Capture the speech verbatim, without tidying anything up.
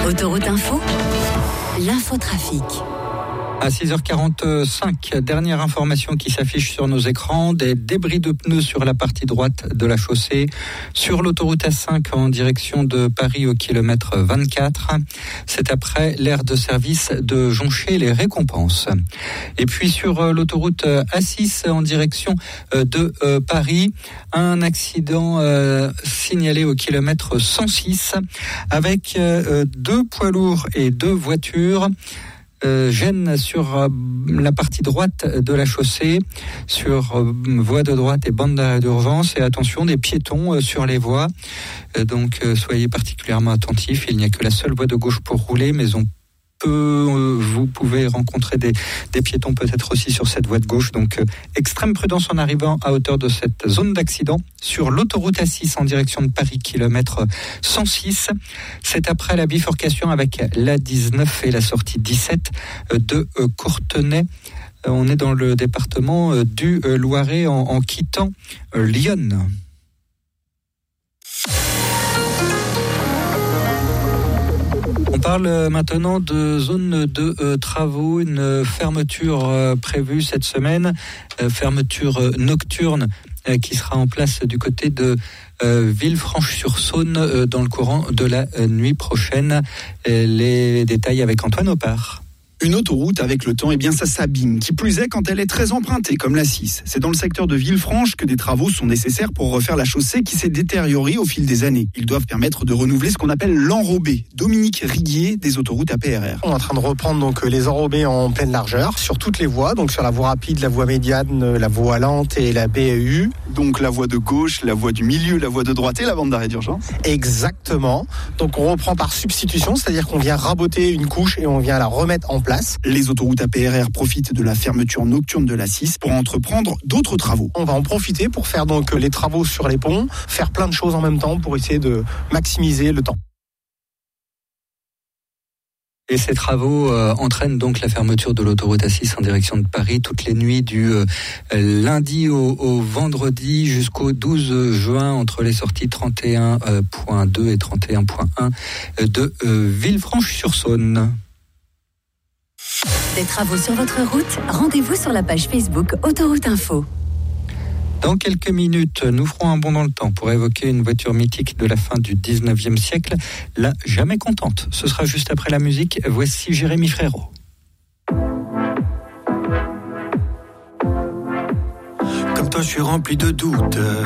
Autoroute Info, l'infotrafic. À six heures quarante-cinq, dernière information qui s'affiche sur nos écrans, des débris de pneus sur la partie droite de la chaussée, sur l'autoroute A cinq en direction de Paris au kilomètre vingt-quatre. C'est après l'aire de service de Jonché-les-Récompenses. Et puis sur l'autoroute A six en direction de Paris, un accident signalé au kilomètre cent six avec deux poids lourds et deux voitures. Euh, gêne sur euh, la partie droite de la chaussée, sur euh, voie de droite et bande d'arrêt d'urgence, et attention des piétons euh, sur les voies. Euh, donc euh, soyez particulièrement attentifs. Il n'y a que la seule voie de gauche pour rouler, mais on peut, euh, vous pouvez rencontrer des, des piétons peut-être aussi sur cette voie de gauche. Donc euh, extrême prudence en arrivant à hauteur de cette zone d'accident sur l'autoroute A six en direction de Paris, kilomètre cent six. C'est après la bifurcation avec l'A dix-neuf et la sortie dix-sept de Courtenay. On est dans le département du Loiret en, en quittant Lyon. On parle maintenant de zone de euh, travaux, une fermeture euh, prévue cette semaine, euh, fermeture euh, nocturne euh, qui sera en place du côté de euh, Villefranche-sur-Saône euh, dans le courant de la euh, nuit prochaine. Euh, les détails avec Antoine Opart. Une autoroute avec le temps, eh bien ça s'abîme, qui plus est quand elle est très empruntée comme la six. C'est dans le secteur de Villefranche que des travaux sont nécessaires pour refaire la chaussée qui s'est détériorée au fil des années. Ils doivent permettre de renouveler ce qu'on appelle l'enrobé. Dominique Riguier des autoroutes A P R R. On est en train de reprendre donc les enrobés en pleine largeur sur toutes les voies, donc sur la voie rapide, la voie médiane, la voie lente et la B E U. Donc la voie de gauche, la voie du milieu, la voie de droite et la bande d'arrêt d'urgence. Exactement. Donc on reprend par substitution, c'est-à-dire qu'on vient raboter une couche et on vient la remettre en place. Les autoroutes A P R R profitent de la fermeture nocturne de la six pour entreprendre d'autres travaux. On va en profiter pour faire donc les travaux sur les ponts, faire plein de choses en même temps pour essayer de maximiser le temps. Et ces travaux euh, entraînent donc la fermeture de l'autoroute A six en direction de Paris toutes les nuits du euh, lundi au, au vendredi jusqu'au douze juin entre les sorties trente et un point deux et trente et un point un de euh, Villefranche-sur-Saône. Des travaux sur votre route, rendez-vous sur la page Facebook Autoroute Info. Dans quelques minutes, nous ferons un bond dans le temps pour évoquer une voiture mythique de la fin du dix-neuvième siècle, la Jamais Contente. Ce sera juste après la musique. Voici Jérémy Frérot. Comme toi, je suis rempli de doutes.